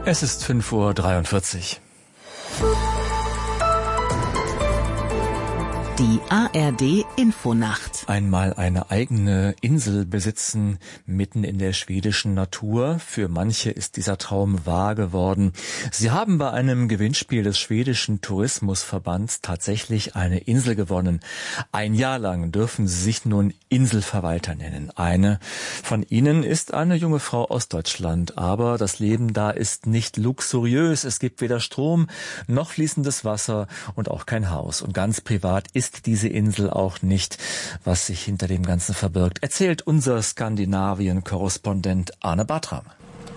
Es ist 5:43 Uhr. Die ARD-Infonacht. Einmal eine eigene Insel besitzen, mitten in der schwedischen Natur. Für manche ist dieser Traum wahr geworden. Sie haben bei einem Gewinnspiel des schwedischen Tourismusverbands tatsächlich eine Insel gewonnen. Ein Jahr lang dürfen sie sich nun Inselverwalter nennen. Eine von ihnen ist eine junge Frau aus Deutschland. Aber das Leben da ist nicht luxuriös. Es gibt weder Strom noch fließendes Wasser und auch kein Haus. Und ganz privat ist diese Insel auch nicht, was sich hinter dem Ganzen verbirgt, erzählt unser Skandinavien-Korrespondent Arne Bartram.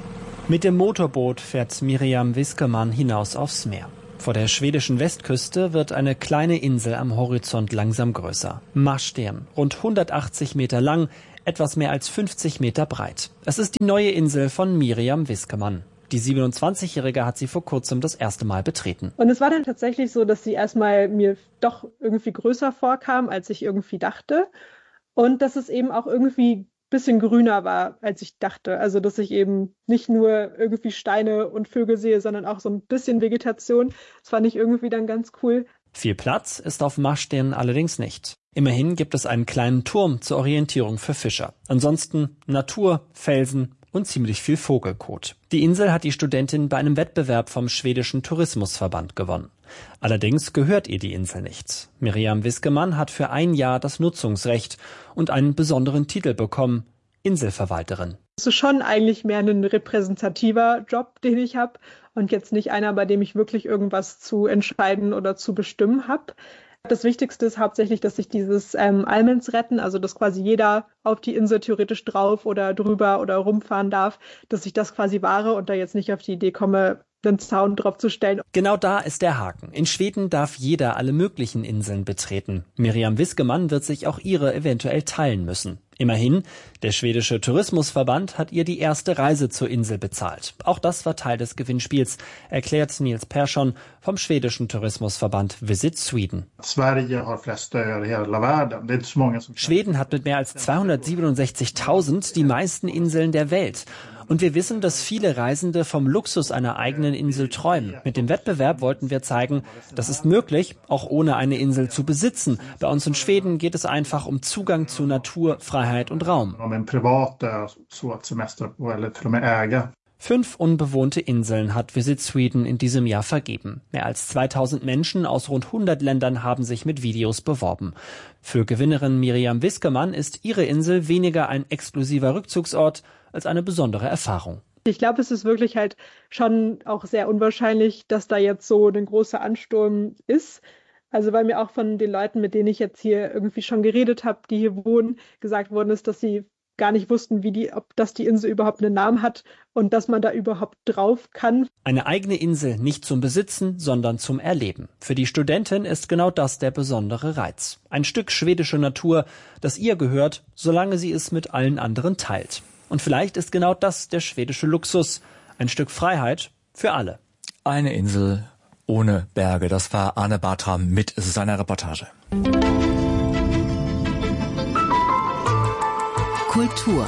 Mit dem Motorboot fährt Miriam Wiskeman hinaus aufs Meer. Vor der schwedischen Westküste wird eine kleine Insel am Horizont langsam größer. Marstrand, rund 180 Meter lang, etwas mehr als 50 Meter breit. Es ist die neue Insel von Miriam Wiskeman. Die 27-Jährige hat sie vor kurzem das erste Mal betreten. Und es war dann tatsächlich so, dass sie erstmal mir doch irgendwie größer vorkam, als ich irgendwie dachte. Und dass es eben auch irgendwie ein bisschen grüner war, als ich dachte. Also dass ich eben nicht nur irgendwie Steine und Vögel sehe, sondern auch so ein bisschen Vegetation. Das fand ich irgendwie dann ganz cool. Viel Platz ist auf Marstrand allerdings nicht. Immerhin gibt es einen kleinen Turm zur Orientierung für Fischer. Ansonsten Natur, Felsen und ziemlich viel Vogelkot. Die Insel hat die Studentin bei einem Wettbewerb vom schwedischen Tourismusverband gewonnen. Allerdings gehört ihr die Insel nicht. Miriam Wiskeman hat für ein Jahr das Nutzungsrecht und einen besonderen Titel bekommen: Inselverwalterin. Es ist schon eigentlich mehr ein repräsentativer Job, den ich habe und jetzt nicht einer, bei dem ich wirklich irgendwas zu entscheiden oder zu bestimmen habe. Das Wichtigste ist hauptsächlich, dass sich dieses Almens retten, also dass quasi jeder auf die Insel theoretisch drauf oder drüber oder rumfahren darf, dass ich das quasi wahre und da jetzt nicht auf die Idee komme, einen Zaun drauf zu stellen. Genau da ist der Haken. In Schweden darf jeder alle möglichen Inseln betreten. Miriam Wiskeman wird sich auch ihre eventuell teilen müssen. Immerhin, der schwedische Tourismusverband hat ihr die erste Reise zur Insel bezahlt. Auch das war Teil des Gewinnspiels, erklärt Nils Persson vom schwedischen Tourismusverband Visit Sweden. Schweden hat mit mehr als 267.000 die meisten Inseln der Welt. Und wir wissen, dass viele Reisende vom Luxus einer eigenen Insel träumen. Mit dem Wettbewerb wollten wir zeigen, das ist möglich, auch ohne eine Insel zu besitzen. Bei uns in Schweden geht es einfach um Zugang zu Natur, Freiheit und Raum. 5 unbewohnte Inseln hat Visit Sweden in diesem Jahr vergeben. Mehr als 2000 Menschen aus rund 100 Ländern haben sich mit Videos beworben. Für Gewinnerin Miriam Wiskeman ist ihre Insel weniger ein exklusiver Rückzugsort als eine besondere Erfahrung. Ich glaube, es ist wirklich halt schon auch sehr unwahrscheinlich, dass da jetzt so ein großer Ansturm ist. Also weil mir auch von den Leuten, mit denen ich jetzt hier irgendwie schon geredet habe, die hier wohnen, gesagt worden ist, dass sie gar nicht wussten, ob die Insel überhaupt einen Namen hat und dass man da überhaupt drauf kann. Eine eigene Insel nicht zum Besitzen, sondern zum Erleben. Für die Studentin ist genau das der besondere Reiz. Ein Stück schwedische Natur, das ihr gehört, solange sie es mit allen anderen teilt. Und vielleicht ist genau das der schwedische Luxus. Ein Stück Freiheit für alle. Eine Insel ohne Berge. Das war Arne Bartram mit seiner Reportage. Kultur.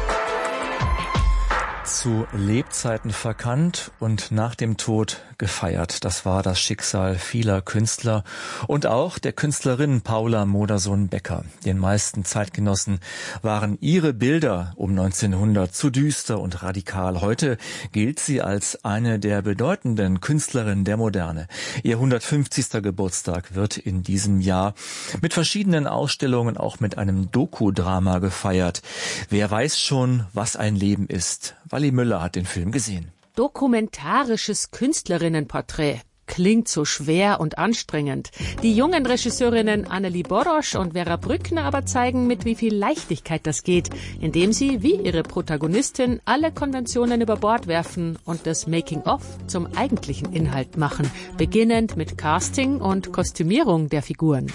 Zu Lebzeiten verkannt und nach dem Tod gefeiert. Das war das Schicksal vieler Künstler und auch der Künstlerin Paula Modersohn-Becker. Den meisten Zeitgenossen waren ihre Bilder um 1900 zu düster und radikal. Heute gilt sie als eine der bedeutenden Künstlerinnen der Moderne. Ihr 150. Geburtstag wird in diesem Jahr mit verschiedenen Ausstellungen, auch mit einem Doku-Drama gefeiert. Wer weiß schon, was ein Leben ist? Walli Müller hat den Film gesehen. Dokumentarisches Künstlerinnenporträt. Klingt so schwer und anstrengend. Die jungen Regisseurinnen Annelie Borosch und Vera Brückner aber zeigen, mit wie viel Leichtigkeit das geht, indem sie, wie ihre Protagonistin, alle Konventionen über Bord werfen und das Making-of zum eigentlichen Inhalt machen, beginnend mit Casting und Kostümierung der Figuren.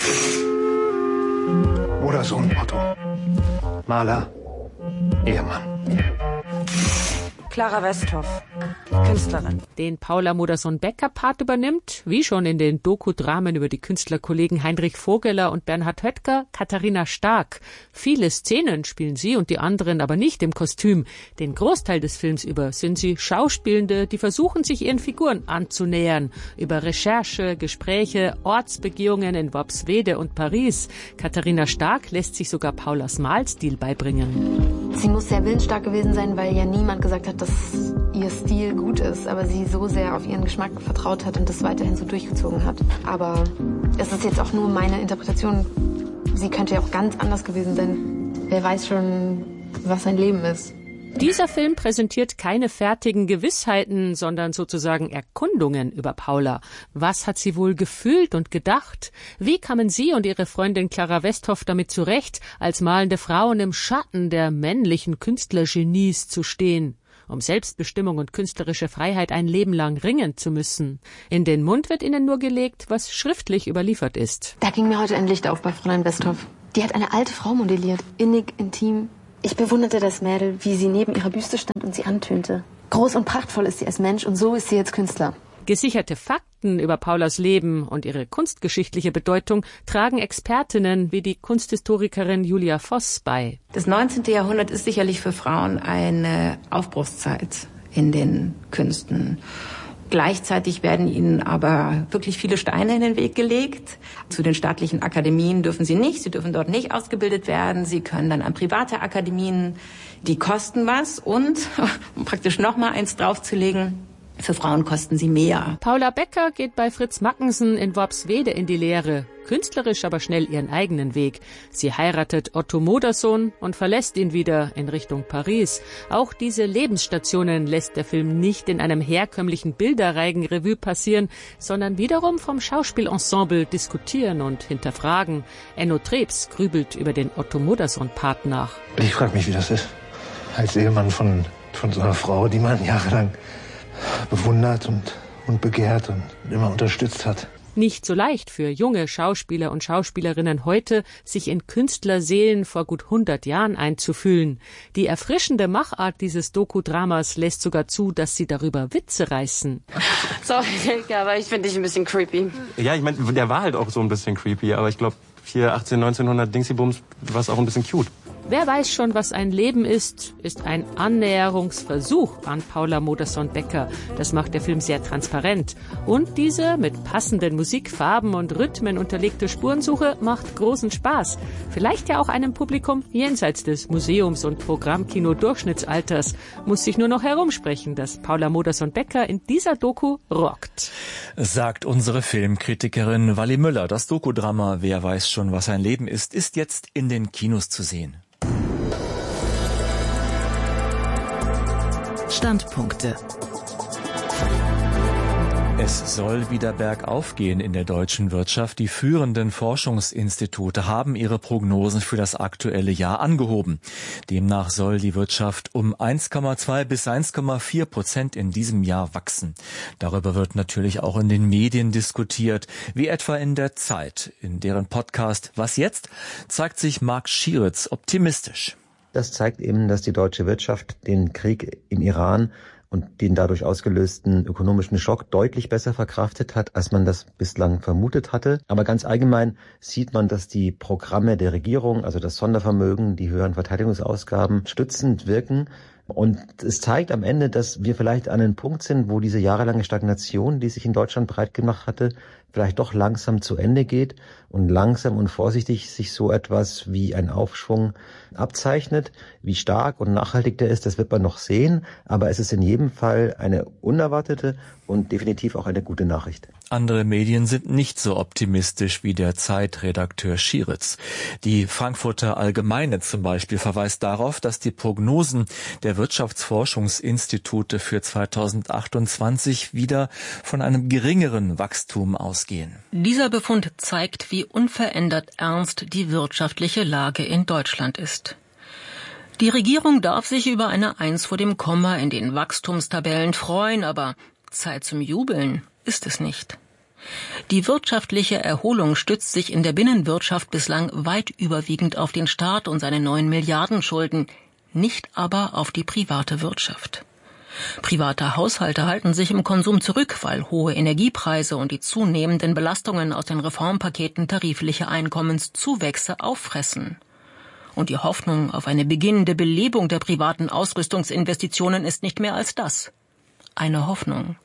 Modersohn Otto. Maler. Ehemann. Clara Westhoff, Künstlerin. Den Paula Modersohn-Becker-Part übernimmt, wie schon in den Doku-Dramen über die Künstlerkollegen Heinrich Vogeler und Bernhard Höttger, Katharina Stark. Viele Szenen spielen sie und die anderen aber nicht im Kostüm. Den Großteil des Films über sind sie Schauspielende, die versuchen, sich ihren Figuren anzunähern. Über Recherche, Gespräche, Ortsbegehungen in Worpswede und Paris. Katharina Stark lässt sich sogar Paulas Malstil beibringen. Sie muss sehr willensstark gewesen sein, weil ja niemand gesagt hat, dass ihr Stil gut ist, aber sie so sehr auf ihren Geschmack vertraut hat und das weiterhin so durchgezogen hat. Aber es ist jetzt auch nur meine Interpretation. Sie könnte ja auch ganz anders gewesen sein. Wer weiß schon, was sein Leben ist. Dieser Film präsentiert keine fertigen Gewissheiten, sondern sozusagen Erkundungen über Paula. Was hat sie wohl gefühlt und gedacht? Wie kamen sie und ihre Freundin Clara Westhoff damit zurecht, als malende Frauen im Schatten der männlichen Künstlergenies zu stehen? Um Selbstbestimmung und künstlerische Freiheit ein Leben lang ringen zu müssen. In den Mund wird ihnen nur gelegt, was schriftlich überliefert ist. Da ging mir heute ein Licht auf bei Fräulein Westhoff. Die hat eine alte Frau modelliert, innig, intim. Ich bewunderte das Mädel, wie sie neben ihrer Büste stand und sie antönte. Groß und prachtvoll ist sie als Mensch und so ist sie als Künstler. Gesicherte Fakten über Paulas Leben und ihre kunstgeschichtliche Bedeutung tragen Expertinnen wie die Kunsthistorikerin Julia Voss bei. Das 19. Jahrhundert ist sicherlich für Frauen eine Aufbruchszeit in den Künsten. Gleichzeitig werden ihnen aber wirklich viele Steine in den Weg gelegt. Zu den staatlichen Akademien dürfen sie nicht. Sie dürfen dort nicht ausgebildet werden. Sie können dann an private Akademien, die kosten was. Und, um praktisch noch mal eins draufzulegen, für Frauen kosten sie mehr. Paula Becker geht bei Fritz Mackensen in Worpswede in die Lehre, künstlerisch aber schnell ihren eigenen Weg. Sie heiratet Otto Modersohn und verlässt ihn wieder in Richtung Paris. Auch diese Lebensstationen lässt der Film nicht in einem herkömmlichen Bilderreigen-Revue passieren, sondern wiederum vom Schauspielensemble diskutieren und hinterfragen. Enno Trebs grübelt über den Otto Modersohn-Part nach. Ich frage mich, wie das ist, als Ehemann von so einer Frau, die man jahrelang bewundert und begehrt und immer unterstützt hat. Nicht so leicht für junge Schauspieler und Schauspielerinnen heute, sich in Künstlerseelen vor gut 100 Jahren einzufühlen. Die erfrischende Machart dieses Doku-Dramas lässt sogar zu, dass sie darüber Witze reißen. Sorry, aber ich finde dich ein bisschen creepy. Ja, ich meine, der war halt auch so ein bisschen creepy, aber ich glaube, hier 1900 Dingsybums war es auch ein bisschen cute. Wer weiß schon, was ein Leben ist ein Annäherungsversuch an Paula Modersohn-Becker. Das macht der Film sehr transparent. Und diese mit passenden Musik, Farben und Rhythmen unterlegte Spurensuche macht großen Spaß. Vielleicht ja auch einem Publikum jenseits des Museums- und Programmkino-Durchschnittsalters. Muss sich nur noch herumsprechen, dass Paula Modersohn-Becker in dieser Doku rockt. Sagt unsere Filmkritikerin Walli Müller. Das Dokudrama Wer weiß schon, was ein Leben ist jetzt in den Kinos zu sehen. Standpunkte. Es soll wieder bergauf gehen in der deutschen Wirtschaft. Die führenden Forschungsinstitute haben ihre Prognosen für das aktuelle Jahr angehoben. Demnach soll die Wirtschaft um 1,2 bis 1,4% in diesem Jahr wachsen. Darüber wird natürlich auch in den Medien diskutiert, wie etwa in der Zeit. In deren Podcast Was jetzt? Zeigt sich Marc Schieritz optimistisch. Das zeigt eben, dass die deutsche Wirtschaft den Krieg im Iran und den dadurch ausgelösten ökonomischen Schock deutlich besser verkraftet hat, als man das bislang vermutet hatte. Aber ganz allgemein sieht man, dass die Programme der Regierung, also das Sondervermögen, die höheren Verteidigungsausgaben, stützend wirken. Und es zeigt am Ende, dass wir vielleicht an einem Punkt sind, wo diese jahrelange Stagnation, die sich in Deutschland breit gemacht hatte, vielleicht doch langsam zu Ende geht und langsam und vorsichtig sich so etwas wie ein Aufschwung abzeichnet. Wie stark und nachhaltig der ist, das wird man noch sehen. Aber es ist in jedem Fall eine unerwartete und definitiv auch eine gute Nachricht. Andere Medien sind nicht so optimistisch wie der Zeitredakteur Schieritz. Die Frankfurter Allgemeine zum Beispiel verweist darauf, dass die Prognosen der Wirtschaftsforschungsinstitute für 2028 wieder von einem geringeren Wachstum ausgehen. Dieser Befund zeigt, wie unverändert ernst die wirtschaftliche Lage in Deutschland ist. Die Regierung darf sich über eine 1 vor dem Komma in den Wachstumstabellen freuen, aber Zeit zum Jubeln ist es nicht. Die wirtschaftliche Erholung stützt sich in der Binnenwirtschaft bislang weit überwiegend auf den Staat und seine 9 Milliarden Schulden, nicht aber auf die private Wirtschaft. Private Haushalte halten sich im Konsum zurück, weil hohe Energiepreise und die zunehmenden Belastungen aus den Reformpaketen tarifliche Einkommenszuwächse auffressen. Und die Hoffnung auf eine beginnende Belebung der privaten Ausrüstungsinvestitionen ist nicht mehr als das: eine Hoffnung.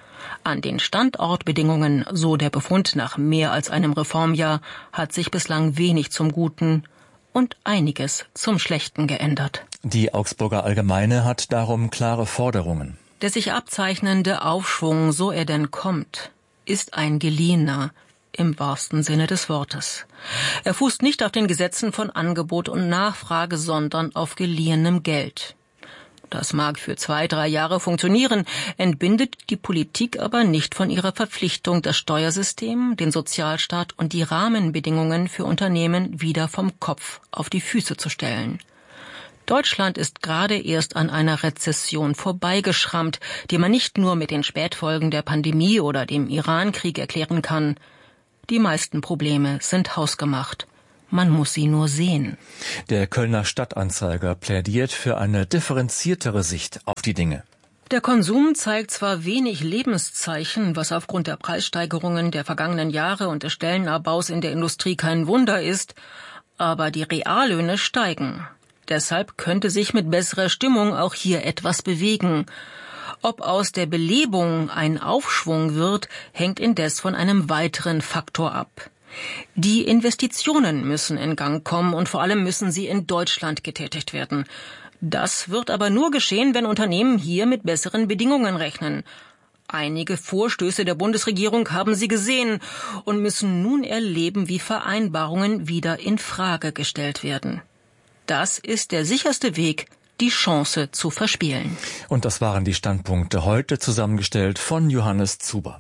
An den Standortbedingungen, so der Befund nach mehr als einem Reformjahr, hat sich bislang wenig zum Guten und einiges zum Schlechten geändert. Die Augsburger Allgemeine hat darum klare Forderungen. Der sich abzeichnende Aufschwung, so er denn kommt, ist ein geliehener, im wahrsten Sinne des Wortes. Er fußt nicht auf den Gesetzen von Angebot und Nachfrage, sondern auf geliehenem Geld. Das mag für 2-3 Jahre funktionieren, entbindet die Politik aber nicht von ihrer Verpflichtung, das Steuersystem, den Sozialstaat und die Rahmenbedingungen für Unternehmen wieder vom Kopf auf die Füße zu stellen. Deutschland ist gerade erst an einer Rezession vorbeigeschrammt, die man nicht nur mit den Spätfolgen der Pandemie oder dem Iran-Krieg erklären kann. Die meisten Probleme sind hausgemacht. Man muss sie nur sehen. Der Kölner Stadtanzeiger plädiert für eine differenziertere Sicht auf die Dinge. Der Konsum zeigt zwar wenig Lebenszeichen, was aufgrund der Preissteigerungen der vergangenen Jahre und des Stellenabbaus in der Industrie kein Wunder ist, aber die Reallöhne steigen. Deshalb könnte sich mit besserer Stimmung auch hier etwas bewegen. Ob aus der Belebung ein Aufschwung wird, hängt indes von einem weiteren Faktor ab. Die Investitionen müssen in Gang kommen und vor allem müssen sie in Deutschland getätigt werden. Das wird aber nur geschehen, wenn Unternehmen hier mit besseren Bedingungen rechnen. Einige Vorstöße der Bundesregierung haben sie gesehen und müssen nun erleben, wie Vereinbarungen wieder in Frage gestellt werden. Das ist der sicherste Weg, die Chance zu verspielen. Und das waren die Standpunkte heute, zusammengestellt von Johannes Zuber.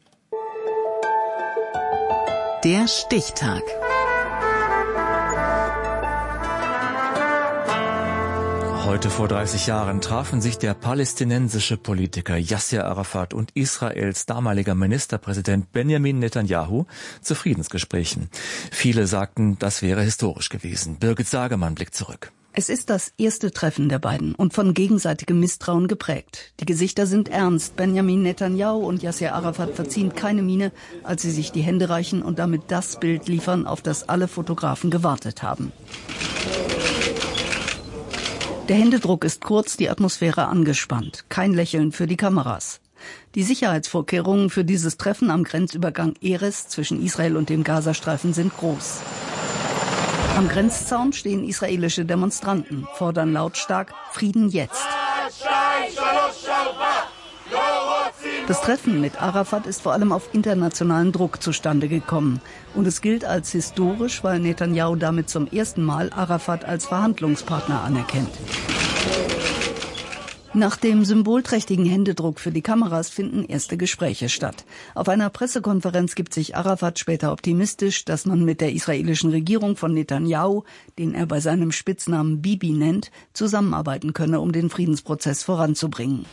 Der Stichtag. Heute vor 30 Jahren trafen sich der palästinensische Politiker Yasser Arafat und Israels damaliger Ministerpräsident Benjamin Netanyahu zu Friedensgesprächen. Viele sagten, das wäre historisch gewesen. Birgit Sagemann blickt zurück. Es ist das erste Treffen der beiden und von gegenseitigem Misstrauen geprägt. Die Gesichter sind ernst. Benjamin Netanyahu und Yasser Arafat verziehen keine Miene, als sie sich die Hände reichen und damit das Bild liefern, auf das alle Fotografen gewartet haben. Der Händedruck ist kurz, die Atmosphäre angespannt. Kein Lächeln für die Kameras. Die Sicherheitsvorkehrungen für dieses Treffen am Grenzübergang Erez zwischen Israel und dem Gazastreifen sind groß. Am Grenzzaun stehen israelische Demonstranten, fordern lautstark Frieden jetzt. Das Treffen mit Arafat ist vor allem auf internationalen Druck zustande gekommen. Und es gilt als historisch, weil Netanyahu damit zum ersten Mal Arafat als Verhandlungspartner anerkennt. Nach dem symbolträchtigen Händedruck für die Kameras finden erste Gespräche statt. Auf einer Pressekonferenz gibt sich Arafat später optimistisch, dass man mit der israelischen Regierung von Netanyahu, den er bei seinem Spitznamen Bibi nennt, zusammenarbeiten könne, um den Friedensprozess voranzubringen.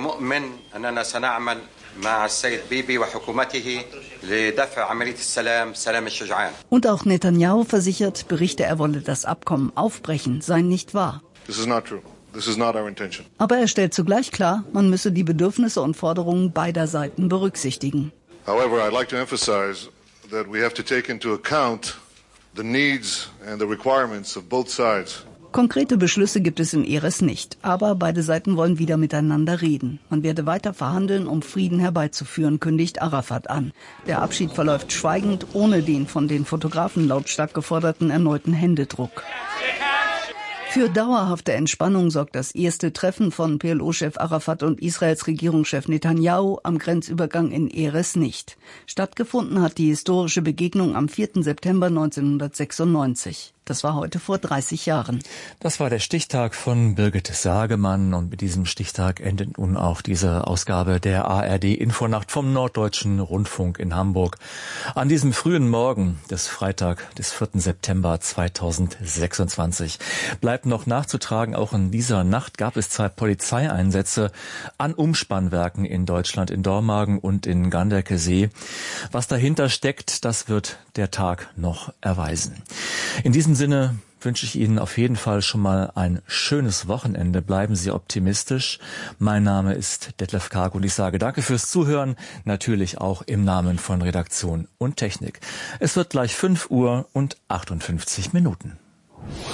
Und auch Netanyahu versichert, Berichte, er wolle das Abkommen aufbrechen, seien nicht wahr. This is not true. This is not our intention. Aber er stellt zugleich klar, man müsse die Bedürfnisse und Forderungen beider Seiten berücksichtigen. However, I'd like to emphasize that we have to take into account the needs and the requirements of both sides. Konkrete Beschlüsse gibt es in Erez nicht, aber beide Seiten wollen wieder miteinander reden. Man werde weiter verhandeln, um Frieden herbeizuführen, kündigt Arafat an. Der Abschied verläuft schweigend, ohne den von den Fotografen lautstark geforderten erneuten Händedruck. Für dauerhafte Entspannung sorgt das erste Treffen von PLO-Chef Arafat und Israels Regierungschef Netanyahu am Grenzübergang in Erez nicht. Stattgefunden hat die historische Begegnung am 4. September 1996. Das war heute vor 30 Jahren. Das war der Stichtag von Birgit Sagemann und mit diesem Stichtag endet nun auch diese Ausgabe der ARD Infonacht vom Norddeutschen Rundfunk in Hamburg. An diesem frühen Morgen des Freitag, des 4. September 2026. Bleibt noch nachzutragen, auch in dieser Nacht gab es 2 Polizeieinsätze an Umspannwerken in Deutschland, in Dormagen und in Ganderkesee. Was dahinter steckt, das wird der Tag noch erweisen. In diesem Sinne wünsche ich Ihnen auf jeden Fall schon mal ein schönes Wochenende. Bleiben Sie optimistisch. Mein Name ist Detlef Karg und ich sage danke fürs Zuhören, natürlich auch im Namen von Redaktion und Technik. Es wird gleich 5:58 Uhr.